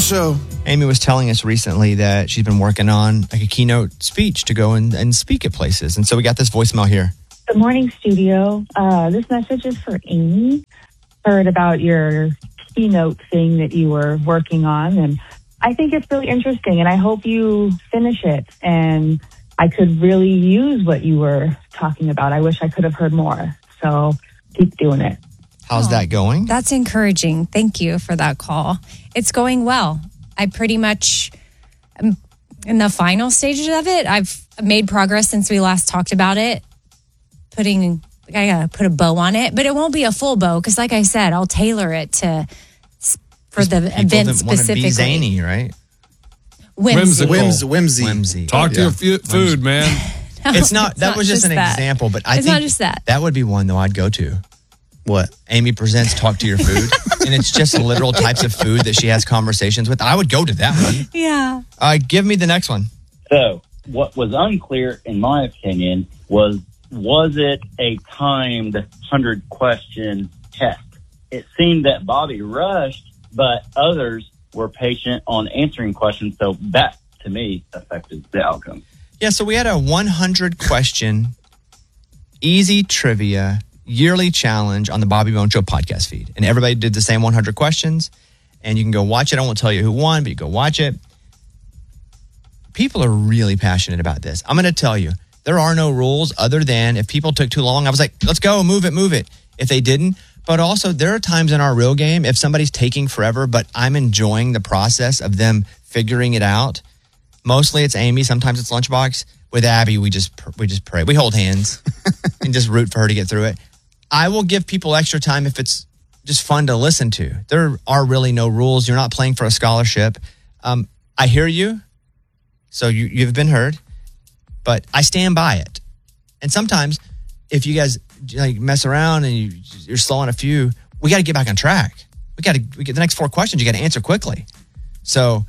show. Amy was telling us recently that she's been working on like a keynote speech to go and speak at places. And so we got this voicemail here. Good morning, studio. This message is for Amy. Heard about your keynote thing that you were working on, and I think it's really interesting, and I hope you finish it. And I could really use what you were talking about. I wish I could have heard more. So keep doing it. How's that going? That's encouraging. Thank you for that call. It's going well. I pretty much am in the final stages of it. I've made progress since we last talked about it. I gotta put a bow on it, but it won't be a full bow because, like I said, I'll tailor it for the event specifically. Want to be zany, right? Whimsy. Talk to your food, man. No, it's not. That was just an example, but I think not just that. That would be one though I'd go to. What? Amy presents Talk to Your Food, and it's just literal types of food that she has conversations with. I would go to that one. Yeah. Give me the next one. So, what was unclear, in my opinion, was it a timed 100-question test? It seemed that Bobby rushed, but others were patient on answering questions, so that, to me, affected the outcome. Yeah, so we had a 100-question, easy trivia, yearly challenge on the Bobby Bone Show podcast feed. And everybody did the same 100 questions, and you can go watch it. I won't tell you who won, but you go watch it. People are really passionate about this. I'm going to tell you, there are no rules other than if people took too long, I was like, let's go, move it. If they didn't, but also there are times in our real game, if somebody's taking forever, but I'm enjoying the process of them figuring it out. Mostly it's Amy. Sometimes it's Lunchbox. With Abby, we just pray. We hold hands and just root for her to get through it. I will give people extra time if it's just fun to listen to. There are really no rules. You're not playing for a scholarship. I hear you. So you've been heard. But I stand by it. And sometimes if you guys like mess around and you're slow on a few, we got to get back on track. We get the next 4 questions. You got to answer quickly. So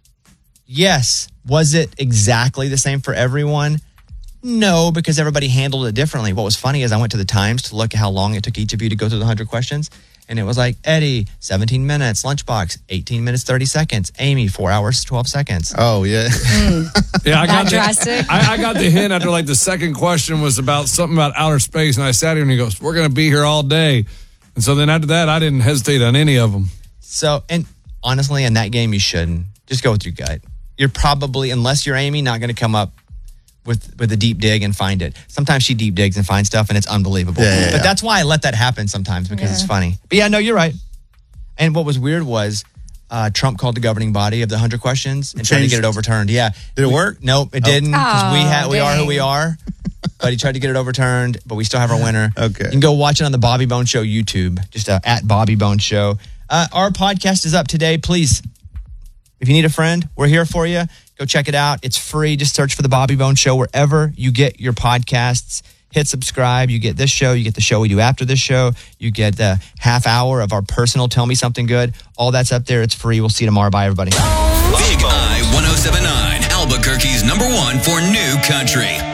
yes, was it exactly the same for everyone? No, because everybody handled it differently. What was funny is I went to the Times to look at how long it took each of you to go through the 100 questions. And it was like, Eddie, 17 minutes. Lunchbox, 18 minutes, 30 seconds. Amy, 4 hours, 12 seconds. Oh, yeah. Yeah, I got drastic. I got the hint after like the second question was about something about outer space. And I sat here and he goes, we're going to be here all day. And so then after that, I didn't hesitate on any of them. So, and honestly, in that game, you shouldn't. Just go with your gut. You're probably, unless you're Amy, not going to come up with a deep dig and find it. Sometimes she deep digs and finds stuff and it's unbelievable. But that's why I let that happen sometimes because it's funny. But yeah, no, you're right. And what was weird was Trump called the governing body of the 100 questions and tried to get it overturned. Yeah. Did it work? Nope, it didn't because we are who we are. But he tried to get it overturned, but we still have our winner. Okay. You can go watch it on the Bobby Bone Show YouTube, just at Bobby Bone Show. Our podcast is up today. Please, if you need a friend, we're here for you. Go check it out. It's free. Just search for the Bobby Bone Show wherever you get your podcasts. Hit subscribe. You get this show. You get the show we do after this show. You get the half hour of our personal Tell Me Something Good. All that's up there. It's free. We'll see you tomorrow. Bye, everybody. Big I 107.9, Albuquerque's #1 for new country.